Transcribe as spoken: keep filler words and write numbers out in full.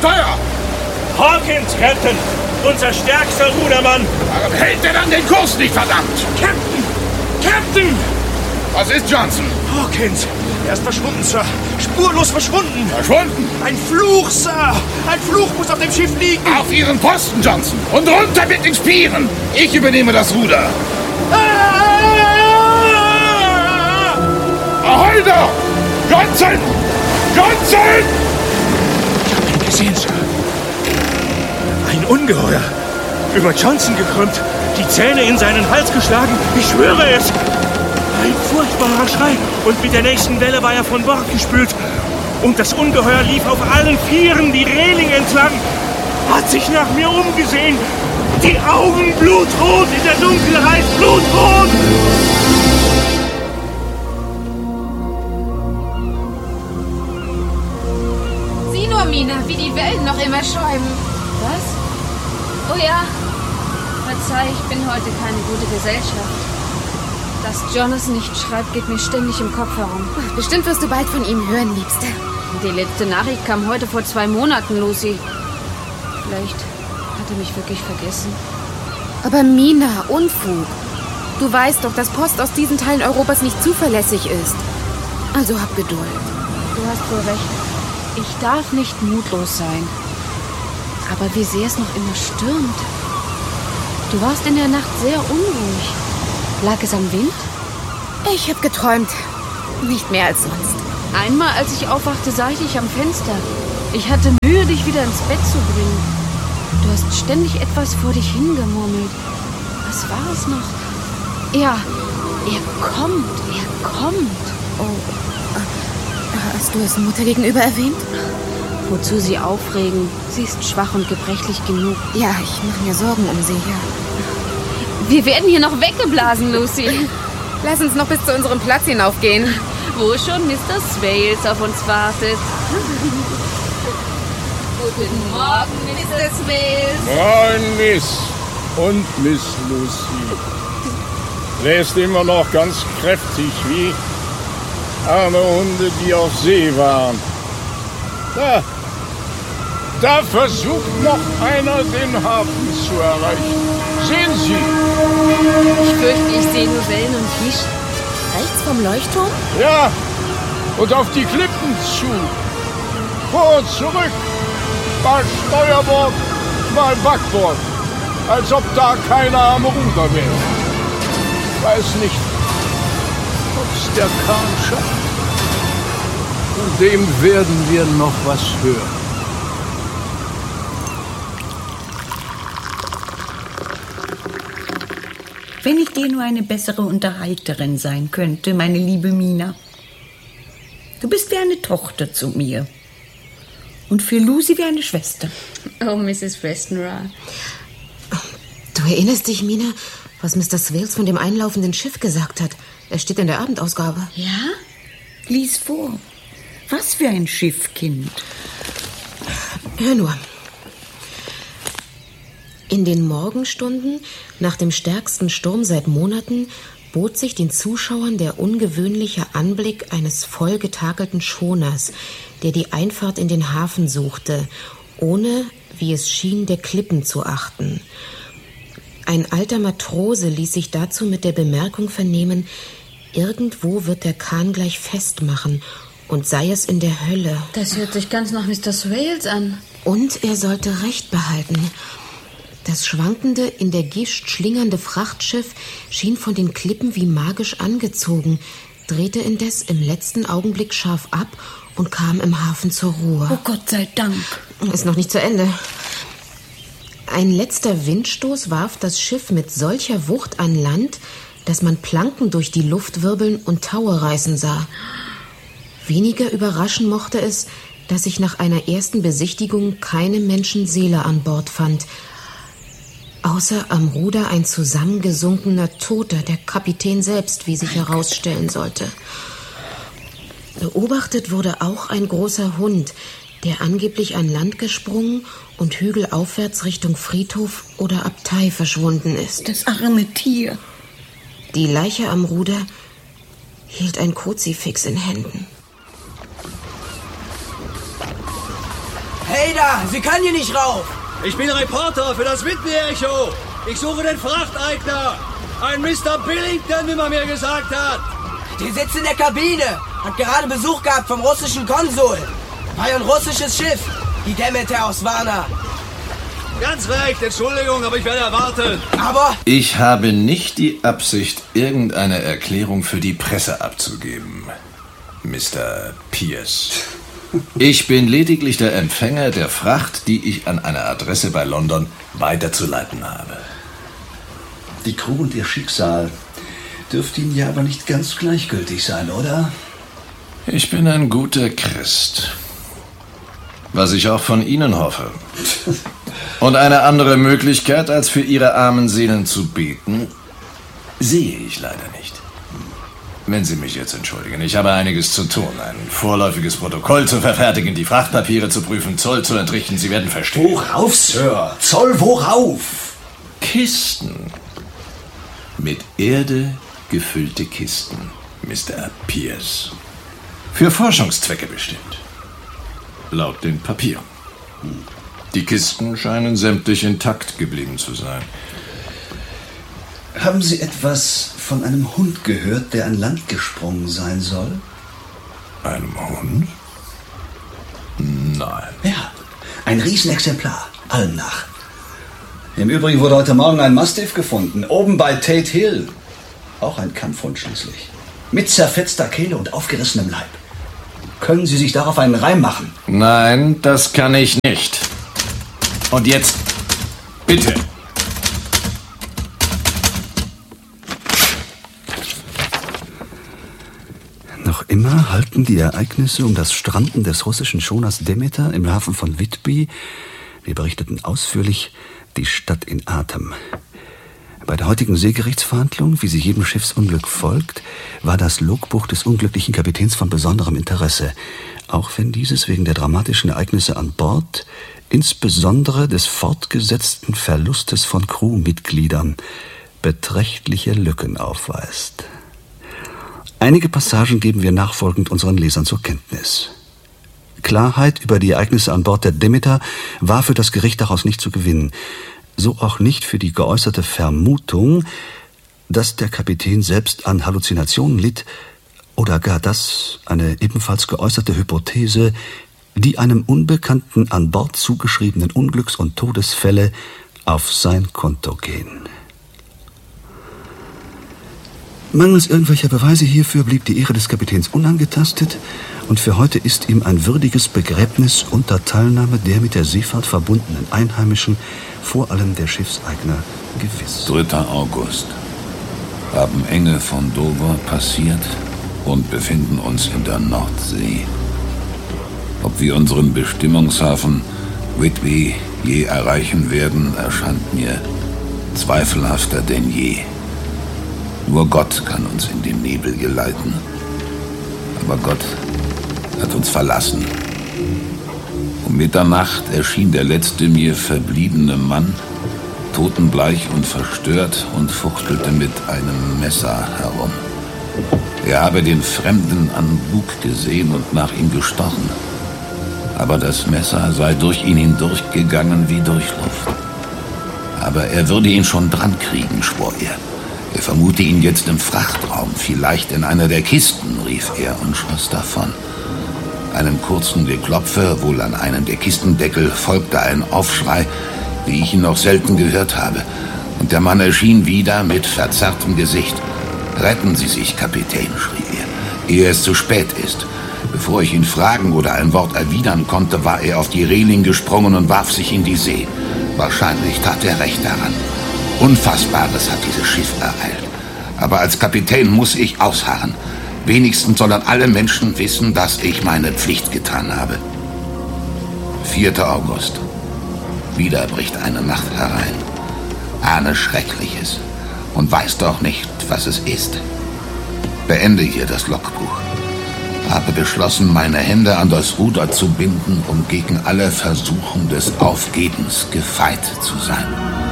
Steuer! Hawkins, Captain! Unser stärkster Rudermann! Warum hält er dann den Kurs nicht, verdammt? Captain! Captain! Was ist Johnson? Hawkins! Er ist verschwunden, Sir. Spurlos verschwunden. Verschwunden? Ein Fluch, Sir. Ein Fluch muss auf dem Schiff liegen. Auf Ihren Posten, Johnson. Und runter mit den Spieren. Ich übernehme das Ruder. Ahoi da! Johnson! Johnson! Ich habe ihn gesehen, Sir. Ein Ungeheuer. Über Johnson gekrümmt. Die Zähne in seinen Hals geschlagen. Ich schwöre es. Ein furchtbarer Schrei. Und mit der nächsten Welle war er von Bord gespült. Und das Ungeheuer lief auf allen Vieren die Reling entlang. Hat sich nach mir umgesehen. Die Augen blutrot in der Dunkelheit. Blutrot! Sieh nur, Mina, wie die Wellen noch immer schäumen. Was? Oh ja. Verzeih, ich bin heute keine gute Gesellschaft. Dass Jonas nicht schreibt, geht mir ständig im Kopf herum. Bestimmt wirst du bald von ihm hören, Liebste. Die letzte Nachricht kam heute vor zwei Monaten, Lucy. Vielleicht hat er mich wirklich vergessen. Aber Mina, Unfug. Du weißt doch, dass Post aus diesen Teilen Europas nicht zuverlässig ist. Also hab Geduld. Du hast wohl recht. Ich darf nicht mutlos sein. Aber wie sehr es noch immer stürmt. Du warst in der Nacht sehr unruhig. Lag es am Wind? Ich hab geträumt. Nicht mehr als sonst. Einmal, als ich aufwachte, sah ich dich am Fenster. Ich hatte Mühe, dich wieder ins Bett zu bringen. Du hast ständig etwas vor dich hingemurmelt. Was war es noch? Ja, er kommt, er kommt. Oh, hast du es Mutter gegenüber erwähnt? Wozu sie aufregen? Sie ist schwach und gebrechlich genug. Ja, ich mache mir Sorgen um sie, ja. Wir werden hier noch weggeblasen, Lucy. Lass uns noch bis zu unserem Platz hinaufgehen. Wo schon Mister Swales auf uns wartet. Guten Morgen, Mister Swales. Moin, Miss. Und Miss Lucy. Bläst immer noch ganz kräftig wie arme Hunde, die auf See waren. Da, da versucht noch einer, den Hafen zu erreichen. Sehen Sie? Ich fürchte, ich sehe nur Wellen und Gischt. Rechts vom Leuchtturm? Ja, und auf die Klippen zu. Vor und zurück. Mal Steuerbord, mal Backbord. Als ob da keiner am Ruder wäre. Ich weiß nicht, ob's der Kahn schafft. Von dem werden wir noch was hören. Wenn ich dir nur eine bessere Unterhalterin sein könnte, meine liebe Mina. Du bist wie eine Tochter zu mir. Und für Lucy wie eine Schwester. Oh, Misses Westenra. Du erinnerst dich, Mina, was Mister Swales von dem einlaufenden Schiff gesagt hat? Er steht in der Abendausgabe. Ja? Lies vor. Was für ein Schiff, Kind. Hör nur. In den Morgenstunden, nach dem stärksten Sturm seit Monaten, bot sich den Zuschauern der ungewöhnliche Anblick eines vollgetakelten Schoners, der die Einfahrt in den Hafen suchte, ohne, wie es schien, der Klippen zu achten. Ein alter Matrose ließ sich dazu mit der Bemerkung vernehmen, irgendwo wird der Kahn gleich festmachen, und sei es in der Hölle. Das hört sich ganz nach Mister Swales an. Und er sollte Recht behalten. Das schwankende, in der Gischt schlingernde Frachtschiff schien von den Klippen wie magisch angezogen, drehte indes im letzten Augenblick scharf ab und kam im Hafen zur Ruhe. Oh Gott sei Dank. Ist noch nicht zu Ende. Ein letzter Windstoß warf das Schiff mit solcher Wucht an Land, dass man Planken durch die Luft wirbeln und Taue reißen sah. Weniger überraschen mochte es, dass sich nach einer ersten Besichtigung keine Menschenseele an Bord fand, außer am Ruder ein zusammengesunkener Toter, der Kapitän selbst, wie sich herausstellen sollte. Beobachtet wurde auch ein großer Hund, der angeblich an Land gesprungen und hügelaufwärts Richtung Friedhof oder Abtei verschwunden ist. Das arme Tier. Die Leiche am Ruder hielt ein Kruzifix in Händen. Hey! Hey da, Sie können hier nicht rauf! Ich bin Reporter für das Whitby-Echo. Ich suche den Frachteigner. Ein Mister Billington, wie man mir gesagt hat. Der sitzt in der Kabine. Hat gerade Besuch gehabt vom russischen Konsul. War ja ein russisches Schiff. Die Demeter aus Varna. Ganz recht, Entschuldigung, aber ich werde erwarten. Aber... Ich habe nicht die Absicht, irgendeine Erklärung für die Presse abzugeben, Mister Pierce. Ich bin lediglich der Empfänger der Fracht, die ich an eine Adresse bei London weiterzuleiten habe. Die Crew und ihr Schicksal dürfte Ihnen ja aber nicht ganz gleichgültig sein, oder? Ich bin ein guter Christ. Was ich auch von Ihnen hoffe. Und eine andere Möglichkeit, als für Ihre armen Seelen zu beten, sehe ich leider nicht. Wenn Sie mich jetzt entschuldigen, ich habe einiges zu tun. Ein vorläufiges Protokoll zu verfertigen, die Frachtpapiere zu prüfen, Zoll zu entrichten. Sie werden verstehen. Worauf, Sir? Zoll worauf? Kisten. Mit Erde gefüllte Kisten, Mister Pierce. Für Forschungszwecke bestimmt. Laut den Papieren. Die Kisten scheinen sämtlich intakt geblieben zu sein. Haben Sie etwas von einem Hund gehört, der an Land gesprungen sein soll? Einem Hund? Nein. Ja, ein Riesenexemplar, allem nach. Im Übrigen wurde heute Morgen ein Mastiff gefunden, oben bei Tate Hill. Auch ein Kampfhund schließlich. Mit zerfetzter Kehle und aufgerissenem Leib. Können Sie sich darauf einen Reim machen? Nein, das kann ich nicht. Und jetzt, bitte. Noch immer halten die Ereignisse um das Stranden des russischen Schoners Demeter im Hafen von Whitby, wir berichteten ausführlich, die Stadt in Atem. Bei der heutigen Seegerichtsverhandlung, wie sie jedem Schiffsunglück folgt, war das Logbuch des unglücklichen Kapitäns von besonderem Interesse, auch wenn dieses wegen der dramatischen Ereignisse an Bord, insbesondere des fortgesetzten Verlustes von Crewmitgliedern, beträchtliche Lücken aufweist. Einige Passagen geben wir nachfolgend unseren Lesern zur Kenntnis. Klarheit über die Ereignisse an Bord der Demeter war für das Gericht daraus nicht zu gewinnen, so auch nicht für die geäußerte Vermutung, dass der Kapitän selbst an Halluzinationen litt, oder gar das, eine ebenfalls geäußerte Hypothese, die einem Unbekannten an Bord zugeschriebenen Unglücks- und Todesfälle auf sein Konto gehen. Mangels irgendwelcher Beweise hierfür blieb die Ehre des Kapitäns unangetastet, und für heute ist ihm ein würdiges Begräbnis unter Teilnahme der mit der Seefahrt verbundenen Einheimischen, vor allem der Schiffseigner, gewiss. dritter August. Haben Enge von Dover passiert und befinden uns in der Nordsee. Ob wir unseren Bestimmungshafen Whitby je erreichen werden, erscheint mir zweifelhafter denn je. Nur Gott kann uns in den Nebel geleiten. Aber Gott hat uns verlassen. Um Mitternacht erschien der letzte mir verbliebene Mann, totenbleich und verstört, und fuchtelte mit einem Messer herum. Er habe den Fremden an Bug gesehen und nach ihm gestochen. Aber das Messer sei durch ihn hindurchgegangen wie durch Luft. Aber er würde ihn schon dran kriegen, schwor er. Er vermute ihn jetzt im Frachtraum, vielleicht in einer der Kisten, rief er und schoss davon. Einem kurzen Geklopfe, wohl an einen der Kistendeckel, folgte ein Aufschrei, wie ich ihn noch selten gehört habe. Und der Mann erschien wieder mit verzerrtem Gesicht. »Retten Sie sich, Kapitän«, schrie er, ehe es zu spät ist. Bevor ich ihn fragen oder ein Wort erwidern konnte, war er auf die Reling gesprungen und warf sich in die See. Wahrscheinlich tat er recht daran. Unfassbares hat dieses Schiff ereilt. Aber als Kapitän muss ich ausharren. Wenigstens sollen alle Menschen wissen, dass ich meine Pflicht getan habe. vierter August. Wieder bricht eine Nacht herein. Ahne Schreckliches und weiß doch nicht, was es ist. Beende hier das Logbuch. Habe beschlossen, meine Hände an das Ruder zu binden, um gegen alle Versuchung des Aufgebens gefeit zu sein.